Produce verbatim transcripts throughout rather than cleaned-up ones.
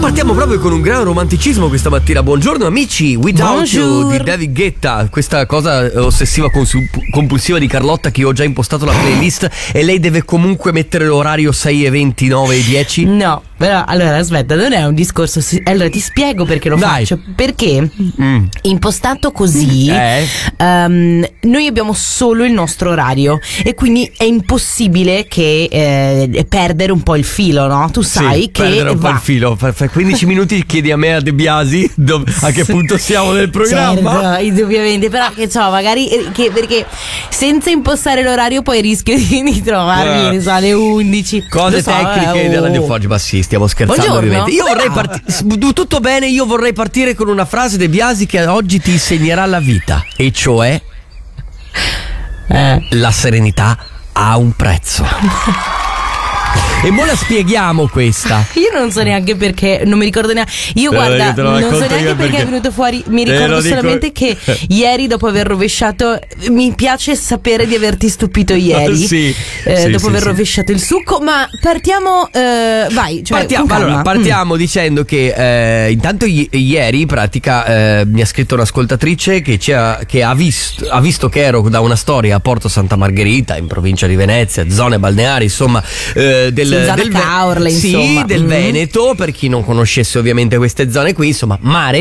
partiamo proprio con un gran romanticismo questa mattina. Buongiorno amici, Without Bonjour. You di David Guetta. Questa cosa ossessiva consu- compulsiva di Carlotta, che io ho già impostato la playlist e lei deve comunque mettere l'orario sei e venti, nove e dieci. No, però allora aspetta, non è un discorso. Allora ti spiego perché lo Dai. faccio. Perché Mm. impostato così Eh? ehm, noi abbiamo solo il nostro orario e quindi è impossibile che eh, perdere un po' il filo, no? Tu sai Sì, che perdere un va. po' il filo. Fra fra quindici minuti chiedi a me, a De Biasi, dov- a che punto siamo nel programma. Certo, indubbiamente, però che so, magari eh, che, perché senza impostare l'orario poi rischio di, di trovarmi Eh. so, alle undici. Cose Lo so, tecniche eh, del oh. Radio Foggi, ma sì, stiamo scherzando Buongiorno. ovviamente. Io Come vorrei va? partire. Tutto bene, io vorrei partire con una frase De Biasi che oggi ti insegnerà la vita, e cioè Eh. la serenità ha un prezzo. E mo la spieghiamo questa. Io non so neanche perché, non mi ricordo neanche. Io Te lo guarda, dico, te lo non so racconto neanche io perché, perché- è venuto fuori. Mi Te ricordo lo dico- solamente che ieri, dopo aver rovesciato, mi piace sapere di averti stupito ieri. Sì, eh, sì, dopo sì, aver sì. rovesciato il succo. Ma partiamo, eh, vai. Cioè, Partiamo, con calma. allora, partiamo dicendo che eh, intanto i- ieri, in pratica, eh, mi ha scritto un'ascoltatrice che, ci ha, che ha, visto, ha visto che ero da una storia a Porto Santa Margherita, in provincia di Venezia, zone balneari, insomma, eh, del, Sì, zona del Ve- Caorle, sì, insomma. del Mm. Veneto, per chi non conoscesse ovviamente queste zone qui, insomma, mare.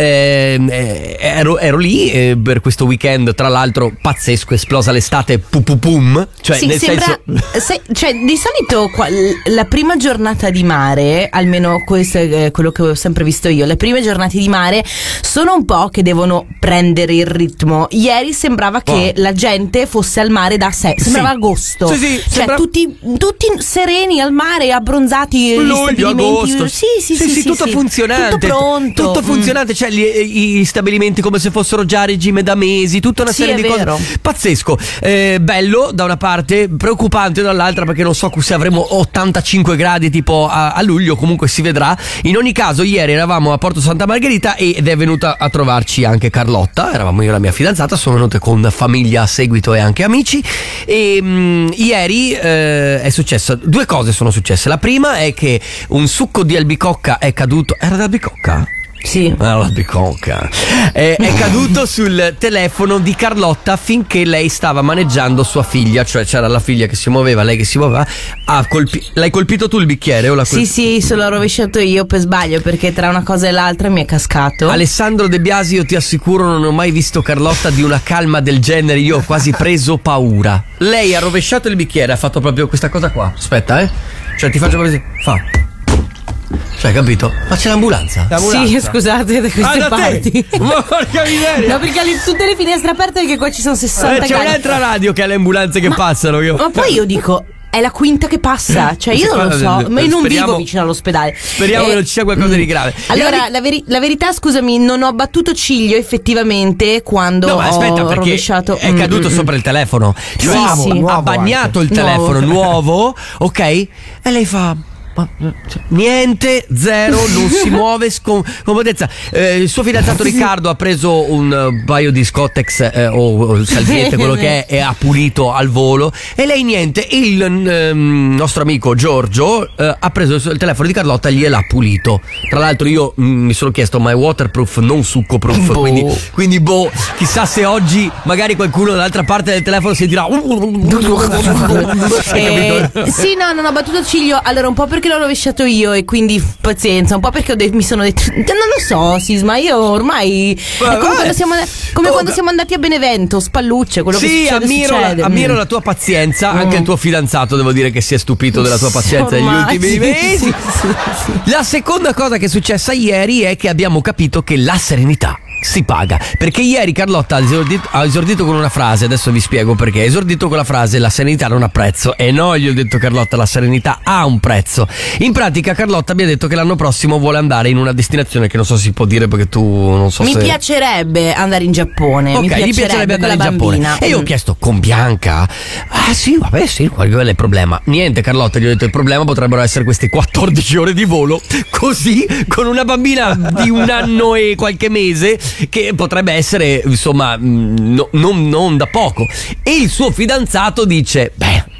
ehm, eh, ero, ero lì eh, per questo weekend, tra l'altro pazzesco, esplosa l'estate, pu pu pum, cioè Sì, nel sembra, senso. se- cioè, di solito qua- la prima giornata di mare, almeno questo è eh, quello che ho sempre visto io, le prime giornate di mare sono un po' che devono prendere il ritmo. Ieri sembrava che Oh. la gente fosse al mare da sé, sembrava Sì. agosto. Sì, sì, cioè sembra- tutti, tutti sereni al mare, abbronzati, gli Luglio, stabilimenti. agosto. Sì, sì, sì, sì, tutto sì. funzionante. Tutto pronto. Tutto Mm. funzionante, cioè gli, gli stabilimenti come se fossero già a regime da mesi, tutta una Sì, serie è di vero. cose. Pazzesco. Eh, bello da una parte, preoccupante dall'altra, perché non so se avremo ottantacinque gradi tipo a, a luglio, comunque si vedrà. In ogni caso, ieri eravamo a Porto Santa Margherita ed è venuta a trovarci anche Carlotta. Eravamo io e la mia fidanzata, sono venute con famiglia a seguito e anche amici. E mh, ieri eh, è successo, due cose sono successe. La prima è che un succo di albicocca è caduto. Era d'albicocca? Sì. Ah, l'albicocca. È, è caduto sul telefono di Carlotta finché lei stava maneggiando sua figlia, cioè c'era la figlia che si muoveva, lei che si muoveva. Ha colpi- l'hai colpito tu il bicchiere o l'ha Sì, sì, se l'ho rovesciato io per sbaglio, perché tra una cosa e l'altra mi è cascato. Alessandro De Biasi, io ti assicuro, non ho mai visto Carlotta di una calma del genere. Io ho quasi preso paura. Lei ha rovesciato il bicchiere, ha fatto proprio questa cosa qua. Aspetta, eh. Cioè ti faccio così. Fa. Cioè, capito? Ma c'è l'ambulanza? Sì, scusate da queste Ah, da parti. te? Ma porca miseria! No, perché le- tutte le finestre aperte, perché qua ci sono sessanta Eh, c'è cani. un'altra radio che ha le ambulanze che Ma- passano. Io. Ma poi io dico, è la quinta che passa. Cioè, io non lo so, ma io non Speriamo- vivo vicino all'ospedale. Speriamo Eh, che non ci sia qualcosa di grave. Allora, Io- la, veri- la verità, scusami, non ho battuto ciglio effettivamente quando No, ma aspetta, ho perché rovesciato. è Mm, caduto mm, sopra il telefono. Sì, Nuovo, sì. ha Nuovo bagnato il anche. telefono Nuovo. nuovo, ok? E lei fa. ma- cioè, niente, zero, non si muove, scom- comodezza. Eh, il suo fidanzato Riccardo ha preso un eh, paio di Scottex eh, o, o salviette, quello che è, e ha pulito al volo. E lei niente. E il ehm, nostro amico Giorgio eh, ha preso il, il telefono di Carlotta e gliel'ha pulito. Tra l'altro io mh, mi sono chiesto, ma è waterproof, non succoproof? Boh. Quindi, quindi boh, chissà se oggi magari qualcuno dall'altra parte del telefono si dirà. Eh, sì, no, non ho battuto ciglio. Allora, un po' perché l'ho rovesciato io e quindi pazienza. Un po' perché ho de- mi sono detto, non lo so, Sisma, io ormai è come, vabbè. quando siamo, come Oh, quando beh. siamo andati a Benevento, spallucce, quello che Sì, succede ammiro, succede. la, ammiro Mm. la tua pazienza. Anche Mm. il tuo fidanzato, devo dire che si è stupito della tua pazienza negli Ormai, ultimi sì, mesi. sì, sì, sì. La seconda cosa che è successa ieri è che abbiamo capito che la serenità si paga. Perché ieri Carlotta ha esordito, ha esordito con una frase, adesso vi spiego perché. Ha esordito con la frase: la serenità non ha prezzo. E no, gli ho detto, Carlotta, la serenità ha un prezzo. In pratica Carlotta mi ha detto che l'anno prossimo vuole andare in una destinazione che non so se si può dire, perché tu non so Mi se... piacerebbe andare in Giappone. Ok, mi piacerebbe, gli piacerebbe andare in con la Giappone. bambina. E io ho Mm. chiesto, con Bianca? Ah sì, vabbè sì, qual è il problema? Niente, Carlotta, gli ho detto, il problema potrebbero essere queste quattordici ore di volo, così, con una bambina di un anno e qualche mese, che potrebbe essere, insomma, mh, no- non, non da poco. E il suo fidanzato dice, beh,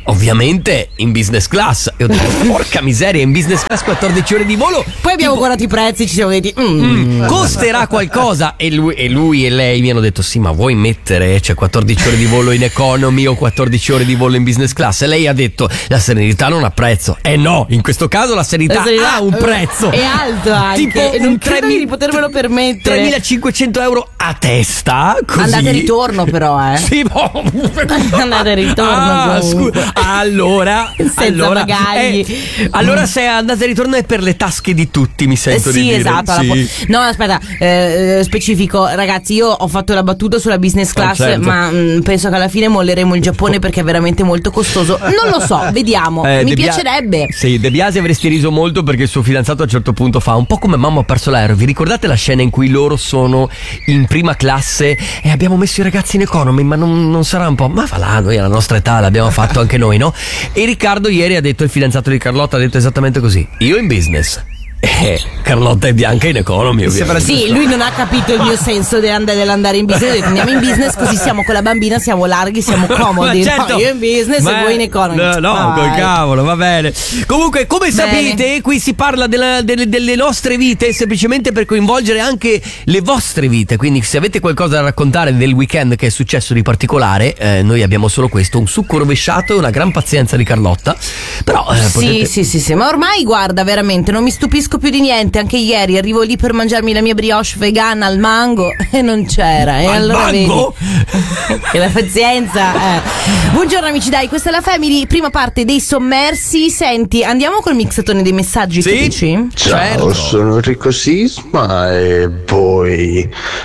ovviamente in business class. E ho detto porca miseria, in business class quattordici ore di volo. Poi abbiamo tipo, guardato i prezzi, ci siamo detti mm. Mm, costerà qualcosa. E lui, e lui e lei mi hanno detto sì, ma vuoi mettere cioè quattordici ore di volo in economy o quattordici ore di volo in business class? E lei ha detto la serenità non ha prezzo. E eh no, in questo caso la serenità, la serenità ha un prezzo. È alto anche, tipo e non un credo di potermelo permettere. tremilacinquecento euro a testa, così. Andate e ritorno però, eh. Sì, boh. Andate e ritorno. Ah, scu- allora, senza allora, bagagli. Eh, allora se andate e ritorno è per le tasche di tutti, mi sento eh, di sì, dire. esatto. Sì. Po- no, aspetta, eh, specifico, ragazzi, io ho fatto la battuta sulla business class, ah, certo. ma mh, penso che alla fine molleremo il Giappone perché è veramente molto costoso. Non lo so, vediamo. Eh, Mi De Bia- piacerebbe. Sì, De Biasi avresti riso molto perché il suo fidanzato a un certo punto fa un po' come mamma ha perso l'aereo. Vi ricordate la scena in cui loro sono in prima classe e abbiamo messo i ragazzi in economy, ma non, non sarà un po', ma va là, noi alla nostra età l'abbiamo fatto anche noi, no? E Riccardo ieri ha detto, il fidanzato di Carlotta ha detto esattamente così: io in business. Eh, Carlotta è bianca in economy, ovviamente. Sì, lui non ha capito il mio senso dell'andare in business. Ho detto, andiamo in business così siamo con la bambina, siamo larghi, siamo comodi. Certo. No, io in business Ma e voi in economy. No, no, ah, col cavolo, va bene. Comunque, come Bene. sapete, qui si parla della- delle, delle nostre vite semplicemente per coinvolgere anche le vostre vite. Quindi, se avete qualcosa da raccontare del weekend che è successo di particolare, eh, noi abbiamo solo questo: un succo rovesciato e una gran pazienza di Carlotta. Però, eh, Sì, potete... sì, sì, sì, ma ormai guarda, veramente non mi stupisco più di niente. Anche ieri arrivo lì per mangiarmi la mia brioche vegana al mango e non c'era. E Al allora mango? vedi che la pazienza. Eh. Buongiorno amici, dai, questa è la Family, prima parte dei sommersi. Senti, andiamo col mixatone dei messaggi, Sì. che dici? Ciao, Certo. sono Enrico Sisma e voi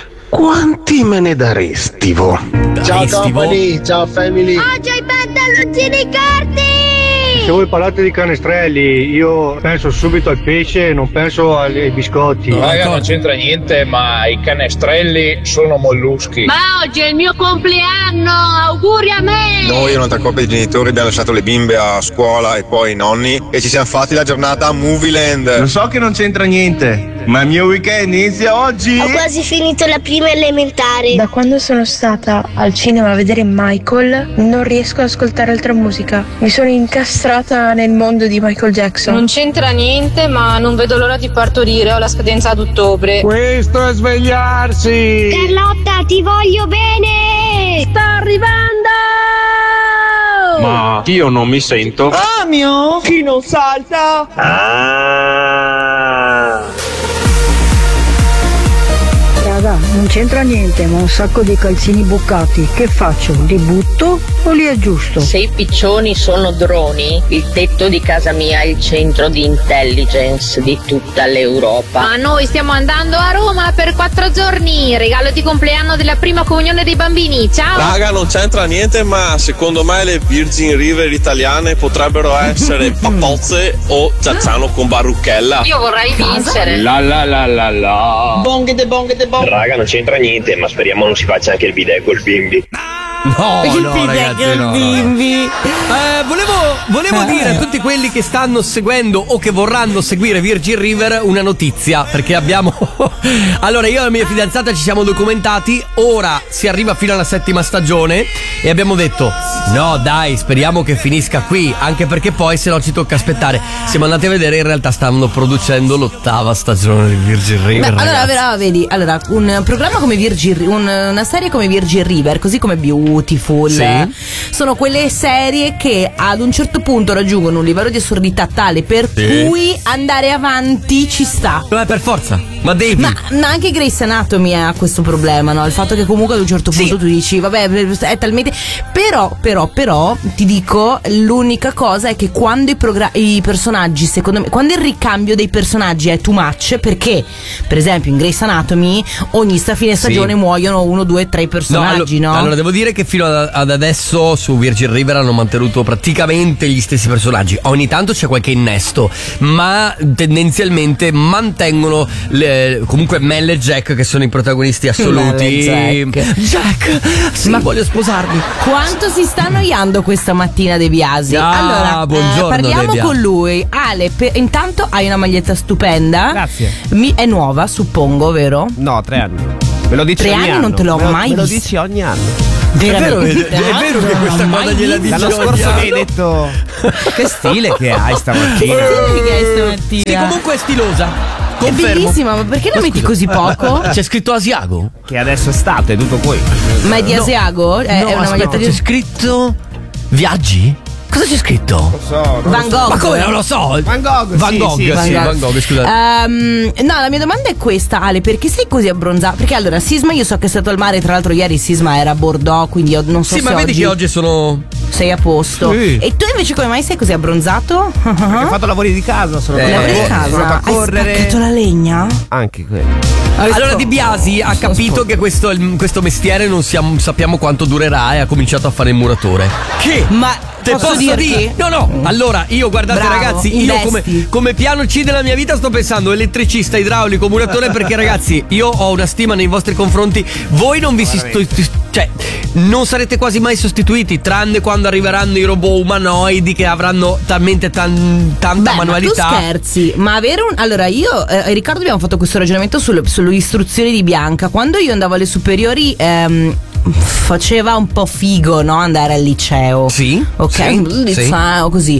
quanti me ne daresti vo? Ciao Dai, Stivo. company, ciao family. Oggi i pantaloncini corti! Se voi parlate di canestrelli, io penso subito al pesce e non penso ai ai biscotti. Raga, non c'entra niente, ma i canestrelli sono molluschi. Ma oggi è il mio compleanno! Auguri a me! Noi e un'altra coppia di genitori abbiamo lasciato le bimbe a scuola e poi i nonni e ci siamo fatti la giornata a Movieland. Lo so che non c'entra niente, ma il mio weekend inizia oggi. Ho quasi finito la prima elementare. Da quando sono stata al cinema a vedere Michael non riesco ad ascoltare altra musica. Mi sono incastrata nel mondo di Michael Jackson. Non c'entra niente, ma non vedo l'ora di partorire, ho la scadenza ad ottobre. Questo è svegliarsi. Carlotta, ti voglio bene! Sto arrivando! Ma io non mi sento. Ah mio! Chi non salta? Raga, non c'entra niente, ma un sacco di calzini bucati. Che faccio? Li butto o li aggiusto? Se i piccioni sono droni, il tetto di casa mia è il centro di intelligence di tutta l'Europa. Ma noi stiamo andando a Roma per quattro giorni, regalo di compleanno della prima comunione dei bambini, ciao! Raga, non c'entra niente, ma secondo me le Virgin River italiane potrebbero essere Papozze o Ciacciano con Barruchella. Io vorrei vincere. La la la la la. Bonghe de bonghe de bonghe. Raga, non c'entra niente, ma speriamo non si faccia anche il bidet col bimbi. No, Il no, bidet ragazzi, col no, no. bimbi. Eh, volevo, volevo dire a tutti quelli che stanno seguendo o che vorranno seguire Virgin River una notizia, perché abbiamo allora io e la mia fidanzata ci siamo documentati. Ora si arriva fino alla settima stagione e abbiamo detto no dai, speriamo che finisca qui, anche perché poi se no ci tocca aspettare. Siamo andati a vedere, in realtà stanno producendo l'ottava stagione di Virgin River. Beh, allora, ragazzi. però, vedi, allora, un programma come Virgin Ri- un- una serie come Virgin River, così come Beautiful, Sì. eh, sono quelle serie che ad un certo punto raggiungono un livello di assurdità tale per Sì. cui andare avanti ci sta. Eh, per forza, ma devi. Ma, ma anche Grey's Anatomy ha questo problema, no? Il fatto che comunque ad un certo punto Sì. tu dici, vabbè, è talmente. Però, però, però, ti dico, l'unica cosa è che quando i, progra- i personaggi, secondo me, quando il ricambio dei personaggi è too much, perché, per esempio, in Grey's Anatomy, ogni sta fine stagione Sì. muoiono uno, due, tre personaggi, no? allo- Allora, devo dire che fino ad ad adesso su Virgin River hanno mantenuto praticamente gli stessi personaggi. Ogni tanto c'è qualche innesto, ma tendenzialmente mantengono le- comunque Mel e Jack, che sono i protagonisti assoluti. Mel e Jack. Jack, sì, Ma- voglio sposarmi. Quanto si sta annoiando questa mattina De Biasi? Ah, allora, eh, buongiorno, parliamo De Biasi. con lui. Ale, per- intanto hai una maglietta stupenda. Grazie. Mi- è nuova, suppongo, vero? No, tre anni. Me lo dici Tre ogni anni anno. non te l'ho Me lo- mai Me lo visto. dici ogni anno. Veramente? È vero, è, è vero che questa cosa gliela dice L'anno ogni scorso anno. mi hai detto che stile che hai stamattina. Che stile che hai stamattina? Sì, comunque è stilosa. È Confermo. bellissima, ma perché la metti così poco? C'è scritto Asiago? Che adesso è stato, è tutto qui. Ma è di No. Asiago? È, no, è una aspetta, maglietta c'è di scritto Viaggi? Cosa c'è scritto? Non lo so. non Van lo so. Gogh. Ma come non lo so? Van Gogh. Van sì, Gogh, sì, sì, sì. Van Gogh, scusate. Ehm, no, la mia domanda è questa, Ale, perché sei così abbronzato? Perché allora, Sisma, io so che è stato al mare, tra l'altro ieri Sisma era a Bordeaux, quindi io non so Sì, se ma vedi oggi che oggi sono. sei a posto. Sì. E tu invece come mai sei così abbronzato? Perché ho fatto lavori di casa, sono Eh, Lavori andato di a- sono andato casa? a Hai correre. spaccato la legna? Anche quello. Allora Di Biasi ha capito che questo, questo mestiere non siamo- sappiamo quanto durerà e ha cominciato a fare il muratore. Che? Ma Te posso posso dirti? dire? No, no. Allora, io guardate Bravo, ragazzi, io come, investi. come piano C della mia vita sto pensando elettricista, idraulico, muratore, perché ragazzi, io ho una stima nei vostri confronti. Voi non vi si sto- cioè, non sarete quasi mai sostituiti, tranne quando arriveranno i robot umanoidi che avranno talmente tan- tanta Beh, manualità. ma tu scherzi, ma avere un. Allora, io e eh, Riccardo abbiamo fatto questo ragionamento sul- sulle istruzioni di Bianca. Quando io andavo alle superiori, ehm, faceva un po' figo, no? Andare al liceo. Sì. Ok, sì, il sì. liceo così.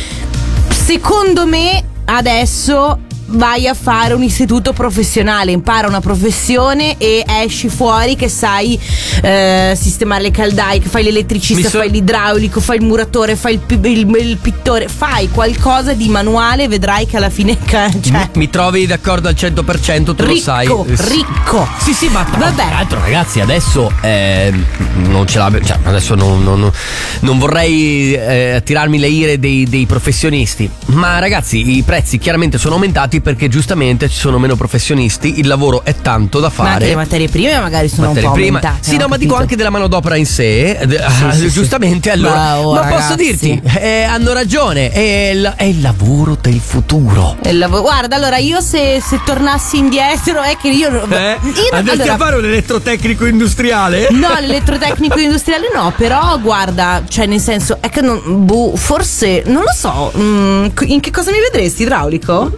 Secondo me, adesso vai a fare un istituto professionale, impara una professione e esci fuori che sai eh, sistemare le caldaie, che fai l'elettricista, Mi so- fai l'idraulico, fai il muratore, fai il, pi- il- il pittore, fai qualcosa di manuale, vedrai che alla fine ca- cioè, Mi trovi d'accordo al cento per cento, tu lo sai. ricco, ricco. Sì, sì, ma tra Vabbè. tra l'altro, ragazzi, adesso eh, non ce l'abbia. Cioè, adesso non, non- non vorrei eh, attirarmi le ire dei, dei professionisti. Ma ragazzi, i prezzi chiaramente sono aumentati perché giustamente ci sono meno professionisti. Il lavoro è tanto da Ma anche fare. le materie prime magari sono Materie un po' prime. aumentate. Sì, no, ho ma dico capito. anche della manodopera in sé. eh, ah, sì, sì. giustamente, allora. Ma, oh, ma ragazzi. posso dirti, eh, hanno ragione. È il, è il lavoro del futuro. Il lavoro- Guarda, allora io se, se tornassi indietro è che io, Eh? io Andresti allora, a fare un elettrotecnico industriale? no, l'elettrotecnico industriale no, però guarda, cioè nel senso è che non, boh, forse non lo so, mm, in che cosa mi vedresti, idraulico?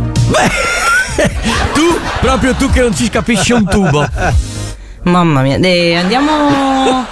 Tu, proprio tu che non ci capisci un tubo. Mamma mia, eh, andiamo